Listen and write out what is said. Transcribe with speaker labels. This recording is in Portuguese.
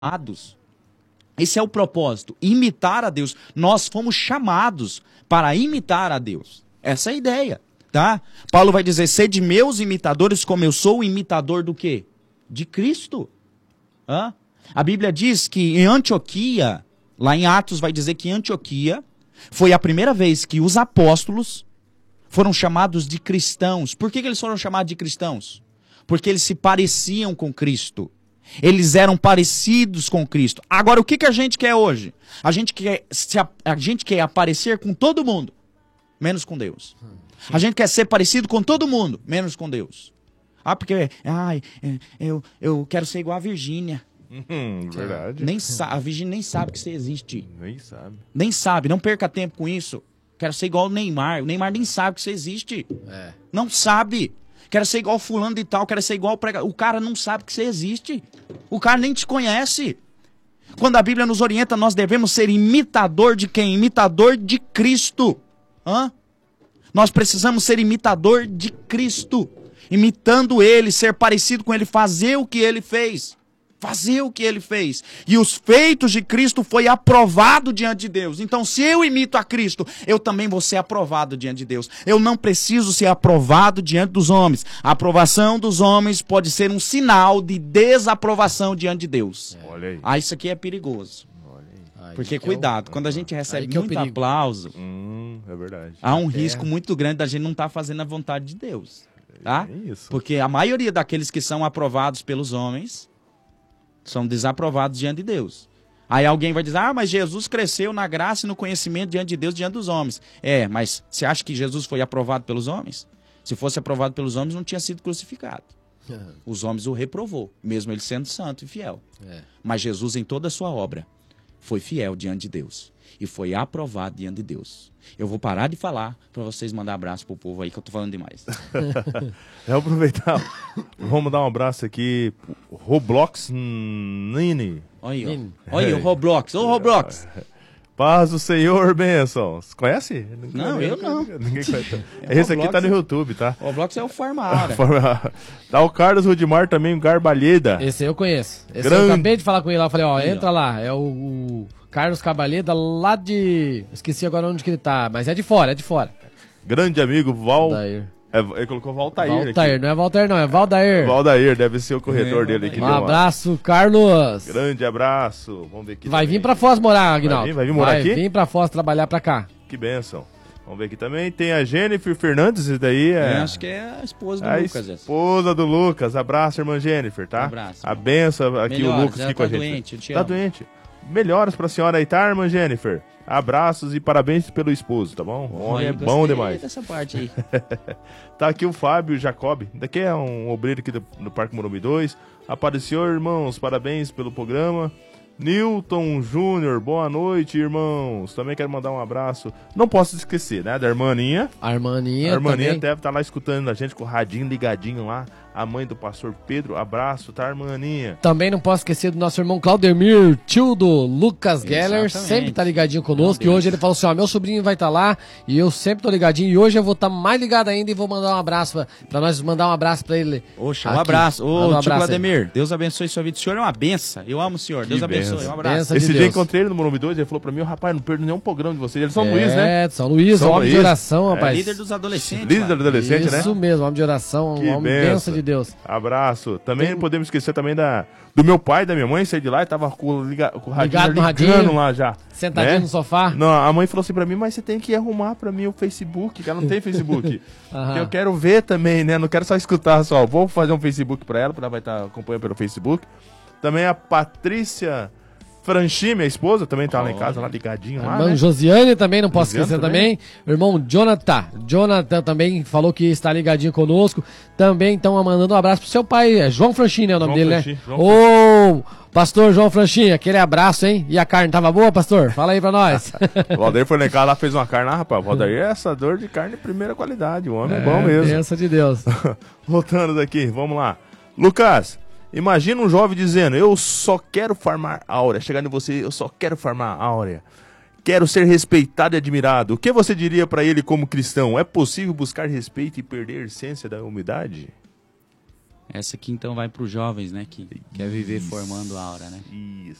Speaker 1: chamados. Esse é o propósito, imitar a Deus. Nós fomos chamados para imitar a Deus. Essa é a ideia, tá? Paulo vai dizer, sede meus imitadores como eu sou o imitador do quê? De Cristo. Hã? A Bíblia diz que em Antioquia, lá em Atos vai dizer que em Antioquia foi a primeira vez que os apóstolos foram chamados de cristãos. Por que eles foram chamados de cristãos? Porque eles se pareciam com Cristo. Eles eram parecidos com Cristo. Agora, o que a gente quer hoje? A gente quer aparecer com todo mundo, menos com Deus. A gente quer ser parecido com todo mundo, menos com Deus. Porque eu quero ser igual a Virgínia.
Speaker 2: Verdade.
Speaker 1: A Virgínia nem sabe que você existe.
Speaker 2: Nem sabe.
Speaker 1: Nem sabe, não perca tempo com isso. Quero ser igual o Neymar. O Neymar nem sabe que você existe. Não sabe. Quero ser igual fulano de tal, quero ser igual o pregador. O cara não sabe que você existe. O cara nem te conhece. Quando a Bíblia nos orienta, nós devemos ser imitador de quem? Imitador de Cristo. Nós precisamos ser imitador de Cristo. Imitando Ele, ser parecido com Ele, fazer o que Ele fez. Fazer o que Ele fez. E os feitos de Cristo foi aprovado diante de Deus. Então, se eu imito a Cristo, eu também vou ser aprovado diante de Deus. Eu não preciso ser aprovado diante dos homens. A aprovação dos homens pode ser um sinal de desaprovação diante de Deus.
Speaker 2: Olha aí.
Speaker 1: Isso aqui é perigoso.
Speaker 2: Olha aí.
Speaker 1: Porque cuidado, quando a gente recebe muito aplauso,
Speaker 2: é verdade.
Speaker 1: há um risco muito grande da gente não estar fazendo a vontade de Deus. Tá?
Speaker 2: Isso.
Speaker 1: Porque a maioria daqueles que são aprovados pelos homens são desaprovados diante de Deus. Aí alguém vai dizer, mas Jesus cresceu na graça e no conhecimento diante de Deus, diante dos homens. Mas você acha que Jesus foi aprovado pelos homens? Se fosse aprovado pelos homens, não tinha sido crucificado. Os homens o reprovou, mesmo ele sendo santo e fiel. Mas Jesus, em toda a sua obra, foi fiel diante de Deus. E foi aprovado diante de Deus. Eu vou parar de falar para vocês mandar abraço pro povo aí, que eu tô falando demais.
Speaker 2: Eu aproveitar. Vamos dar um abraço aqui. Roblox Nini.
Speaker 1: Olha aí, o Roblox. Ô, Roblox.
Speaker 2: Paz do Senhor, bênçãos. Conhece?
Speaker 1: Não, eu não.
Speaker 2: Ninguém conhece. Esse aqui tá no YouTube, tá?
Speaker 1: O Roblox é o Farmara.
Speaker 2: Tá o Carlos Rudimar também, o Garbalheda.
Speaker 3: Esse eu conheço. Eu acabei de falar com ele lá. Eu falei, entra lá. É o Carlos Cabaleda lá de... Esqueci agora onde que ele tá, mas é de fora.
Speaker 2: Grande amigo Val...
Speaker 3: Valdair.
Speaker 2: Ele colocou Valtair
Speaker 3: aqui. Não é Valtair não, é Valdair.
Speaker 2: Valdair, deve ser o corretor dele aqui.
Speaker 3: Um abraço, Carlos.
Speaker 2: Grande abraço. Vamos ver aqui.
Speaker 3: Vai vir pra Foz morar, Aguinaldo.
Speaker 2: Vai vir morar aqui?
Speaker 3: Vai vir pra Foz trabalhar pra cá.
Speaker 2: Que bênção. Vamos ver aqui também. Tem a Jennifer Fernandes, esse daí
Speaker 1: acho que é a esposa do Lucas.
Speaker 2: A esposa do Lucas. Abraço, irmã Jennifer, tá?
Speaker 1: Um abraço.
Speaker 2: A benção aqui, o Lucas aqui com a gente.
Speaker 1: Doente,
Speaker 2: tá doente. Melhoras pra senhora aí, tá, irmã Jennifer? Abraços e parabéns pelo esposo, tá bom? O homem é bom demais.
Speaker 1: Dessa parte aí.
Speaker 2: Tá aqui o Fábio Jacob. Daqui é um obreiro aqui do Parque Morumbi 2. Apareceu, irmãos. Parabéns pelo programa. Newton Júnior, boa noite, irmãos. Também quero mandar um abraço. Não posso esquecer, né? Da irmaninha.
Speaker 3: A irmaninha
Speaker 2: também deve estar lá escutando a gente com o radinho ligadinho lá. A mãe do pastor Pedro, abraço, tá, irmaninha?
Speaker 3: Também não posso esquecer do nosso irmão Claudemir, tio do Lucas Geller, sempre tá ligadinho conosco. E hoje ele falou assim, meu sobrinho vai estar lá e eu sempre tô ligadinho. E hoje eu vou estar mais ligado ainda e vou mandar um abraço pra nós, mandar um abraço pra ele.
Speaker 1: Oxa, um abraço. Tio Claudemir, Deus abençoe sua vida. O senhor é uma benção. Eu amo o senhor. Deus abençoe. Um abraço.
Speaker 2: Esse dia encontrei ele no Morumbi 2 e ele falou pra mim, rapaz, não perdo nenhum programa de vocês. Eles são Luís, né?
Speaker 3: São Luís, homem de oração, rapaz.
Speaker 1: Líder dos adolescentes.
Speaker 2: Líder dos adolescentes, né?
Speaker 3: Isso mesmo, homem de oração, homem benção de Deus.
Speaker 2: Abraço. Também não podemos esquecer também do meu pai e da minha mãe, sair de lá e tava com o radinho ligando lá já.
Speaker 3: Sentadinho no sofá.
Speaker 2: Não, a mãe falou assim pra mim, mas você tem que arrumar pra mim o Facebook, que ela não tem Facebook. Eu quero ver também, né? Não quero só escutar só. Vou fazer um Facebook pra ela vai estar acompanhando pelo Facebook. Também a Patrícia Franchi, minha esposa, também tá lá em casa, lá ligadinho lá,
Speaker 3: irmã Josiane também, não posso esquecer também. O irmão Jonathan também falou que está ligadinho conosco. Também estão mandando um abraço pro seu pai, João Franchi, né, o nome dele, né? Ô, pastor João Franchi, aquele abraço, hein? E a carne tava boa, pastor? Fala aí pra nós.
Speaker 2: O Valdair foi cá, lá fez uma carne lá, rapaz. O Valdair é assador de carne de primeira qualidade, o homem é bom mesmo.
Speaker 3: Benção de Deus.
Speaker 2: Voltando daqui, vamos lá. Lucas, imagina um jovem dizendo, eu só quero farmar áurea. Chegando em você, eu só quero farmar áurea. Quero ser respeitado e admirado. O que você diria para ele como cristão? É possível buscar respeito e perder a essência da humildade?
Speaker 1: Essa aqui então vai para os jovens, né? Que quer viver formando aura, né?
Speaker 2: Isso.